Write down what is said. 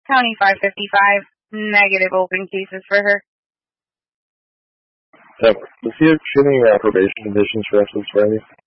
County 555, negative open cases for her. Does he have any probation conditions for excess driving?